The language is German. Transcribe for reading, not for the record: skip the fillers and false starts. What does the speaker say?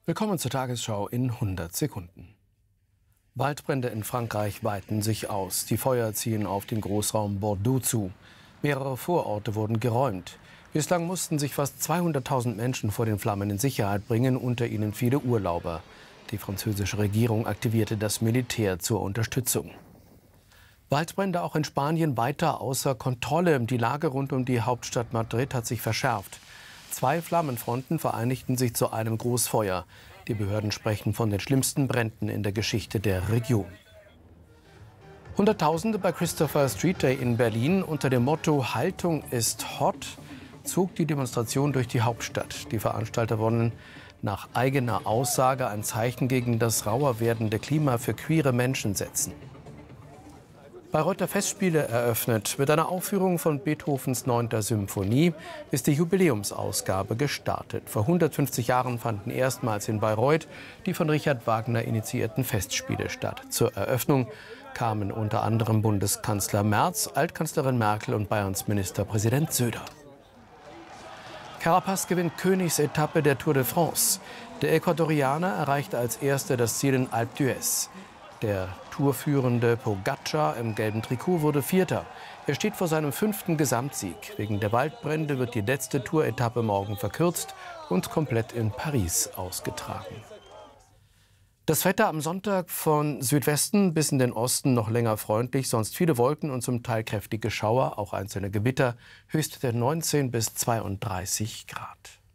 Willkommen zur Tagesschau in 100 Sekunden. Waldbrände in Frankreich weiten sich aus. Die Feuer ziehen auf den Großraum Bordeaux zu. Mehrere Vororte wurden geräumt. Bislang mussten sich fast 200.000 Menschen vor den Flammen in Sicherheit bringen, unter ihnen viele Urlauber. Die französische Regierung aktivierte das Militär zur Unterstützung. Waldbrände auch in Spanien weiter außer Kontrolle. Die Lage rund um die Hauptstadt Madrid hat sich verschärft. 2 Flammenfronten vereinigten sich zu einem Großfeuer. Die Behörden sprechen von den schlimmsten Bränden in der Geschichte der Region. Hunderttausende bei Christopher Street Day in Berlin. Unter dem Motto "Haltung ist hot" zog die Demonstration durch die Hauptstadt. Die Veranstalter wollen nach eigener Aussage ein Zeichen gegen das rauer werdende Klima für queere Menschen setzen. Bayreuther Festspiele eröffnet. Mit einer Aufführung von Beethovens 9. Symphonie ist die Jubiläumsausgabe gestartet. Vor 150 Jahren fanden erstmals in Bayreuth die von Richard Wagner initiierten Festspiele statt. Zur Eröffnung kamen unter anderem Bundeskanzler Merz, Altkanzlerin Merkel und Bayerns Ministerpräsident Söder. Carapaz gewinnt Königsetappe der Tour de France. Der Ecuadorianer erreichte als Erster das Ziel in Alpe d'Huez. Der Tourführende Pogacar im gelben Trikot wurde Vierter. Er steht vor seinem 5. Gesamtsieg. Wegen der Waldbrände wird die letzte Touretappe morgen verkürzt und komplett in Paris ausgetragen. Das Wetter am Sonntag von Südwesten bis in den Osten noch länger freundlich, sonst viele Wolken und zum Teil kräftige Schauer, auch einzelne Gewitter, Höchstwerte 19 bis 32 Grad.